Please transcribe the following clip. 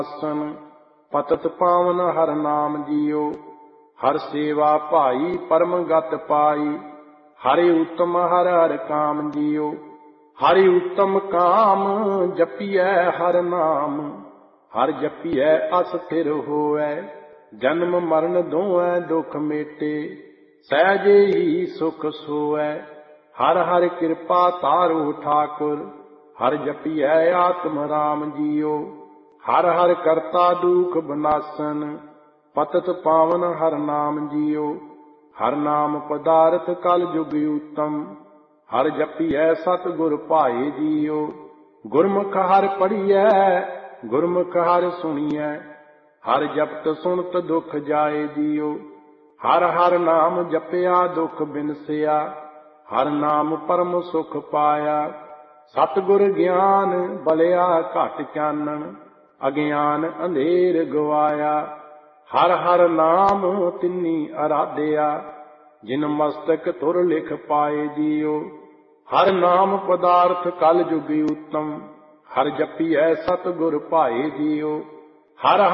ਆਸਨ ਪਤਤ ਪਾਵਨ ਹਰ ਨਾਮ ਜੀਓ। ਹਰ ਸੇਵਾ ਭਾਈ ਪਰਮ ਗਤ ਪਾਈ। ਹਰਿ ਉਤਮ ਹਰ ਹਰ ਕਾਮ ਜੀਓ। ਹਰਿ ਉਤਮ ਕਾਮ ਜਪੀਐ ਹਰ ਨਾਮ। ਹਰ ਜਪੀਐ ਅਸ ਥਿਰ ਹੋਵੈ। ਜਨਮ ਮਰਨ ਦੋਇ ਦੁਖ ਮੇਟੇ। ਸਹਿਜੇ ਹੀ ਸੁਖ ਸੋਵੈ। ਹਰ ਹਰ ਕਿਰਪਾ ਤਾਰੋ ਠਾਕੁਰ। ਹਰ ਜਪੀਐ ਆਤਮ ਰਾਮ ਜੀਓ। ਹਰ ਹਰ ਕਰਤਾ ਦੁਖ ਬਨਾਸਨ ਪਤਤ ਪਾਵਨ ਹਰ ਨਾਮ ਜੀਓ। ਹਰ ਨਾਮ ਪਦਾਰਥ ਕਲ ਜੁਗ ਊਤਮ। ਹਰ ਜਪੀਐ ਸਤਿਗੁਰ ਭਾਏ ਜੀਓ। ਗੁਰਮੁਖ ਹਰਿ ਪੜੀਐ ਗੁਰਮੁਖ ਹਰਿ ਸੁਣੀਐ। ਹਰ ਜਪਤ ਸੁਣਤ ਦੁਖ ਜਾਏ ਜੀਓ। ਹਰ ਹਰ ਨਾਮ ਜਪਿਆ ਦੁਖ ਬਿਨਸਿਆ। ਹਰ ਨਾਮ ਪਰਮ ਸੁਖ ਪਾਇਆ। ਸਤਿਗੁਰ ਗਿਆਨ ਬਲਿਆ ਘਟ ਚਾਨਣ। ਅਗਿਆਨ ਅੰਧੇਰ ਗਵਾਇਆ। ਹਰ ਹਰ ਨਾਮ ਤਿੰਨੀ ਅਰਾਧਿਆ। ਜਿਨ ਮਸਤਕ ਧੁਰ ਲਿਖ ਪਾਏ ਜੀਓ। ਹਰ ਨਾਮ ਪਦਾਰਥ ਕਲ ਜੁਗ ਊਤਮ। ਹਰ ਜਪੀਐ ਸਤਿਗੁਰ ਭਾਏ ਜੀਓ। ਹਰ